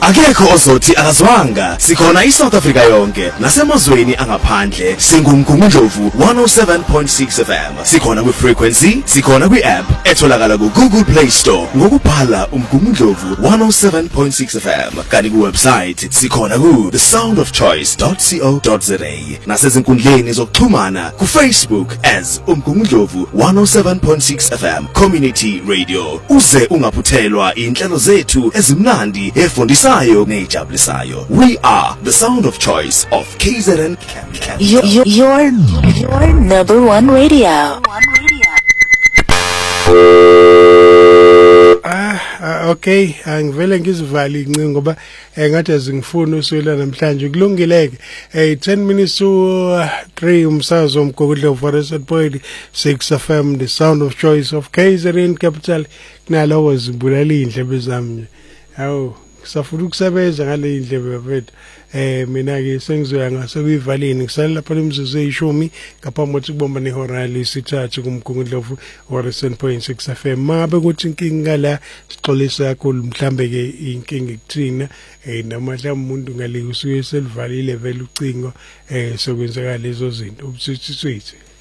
Akekho ozothi akazwanga. Sikhona iSouth Africa yonke nasemazweni angaphandle. Singumgungundlovu 107.6 FM. Sikhona kwi-frequency, sikhona kwi-app etholakala ku-Google Play Store ngokubhala umgungundlovu 107.6 FM. Kanti ku-website sikhona ku thesoundofchoice.co.za. Nasezinkundleni zokuxhumana ku-Facebook as umgungundlovu 107.6 FM Community Radio. Uze ungaphuthelwa inhlelo zethu ezimnandi efundisayo nejabulisayo. We are the sound of choice of KZN Capital. Your number one radio. Okay, angivele ngizivali incingo ngoba ngathi azingifuni uswela namhlanje kulungileke 10 minutes to 3 umsakazo womgungundlovu Forest Point 6 FM the sound of choice of KZN Capital kunalo wazibulala indlebe zami hawo kusafuna ukusebenza ngale indlebe bafethu mina ke sengizoya ngasekuyivalini ngisala lapha lemzuzu eyishumi ngaphambi kokuthi kubomba nehora lesithathu kumgungundlovu Forest Point 6 FM mabe kuthi inkinga la sixolisa kakhulu mhlambe ke inkinga ekuthina namahla umuntu ngale usuke selivalile vele ucingo sokwenzeka lezo zinto ubusithithi